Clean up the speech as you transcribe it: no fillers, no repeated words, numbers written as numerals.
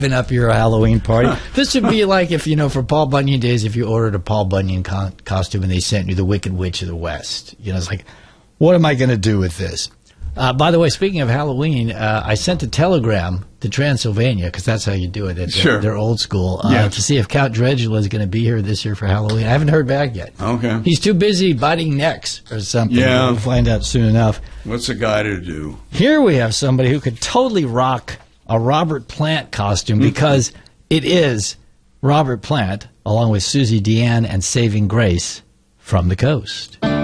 up your Halloween party. This would be like if, for Paul Bunyan days, if you ordered a Paul Bunyan costume and they sent you the Wicked Witch of the West. It's like, what am I going to do with this? By the way, speaking of Halloween, I sent a telegram to Transylvania, because that's how you do it. They're old school, to see if Count Dredula is going to be here this year for Halloween. I haven't heard back yet. Okay. He's too busy biting necks or something. Yeah. We'll find out soon enough. What's a guy to do? Here we have somebody who could totally rock a Robert Plant costume, because it is Robert Plant, along with Susie Deanne and Saving Grace, from the coast.